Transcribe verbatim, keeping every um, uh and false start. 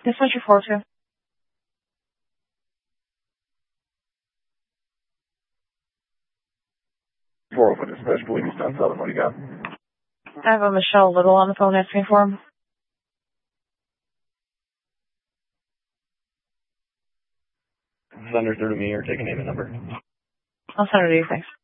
This one's your four two. four oh for dispatch, believe he's down south. What do you got? I have a Michelle Little on the phone asking for him. Send her through to me or take a name and number. I'll send her to you, thanks.